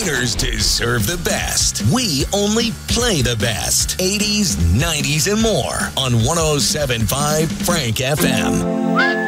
entertainers deserve the best. We only play the best. 80s, 90s, and more on 107.5 Frank FM.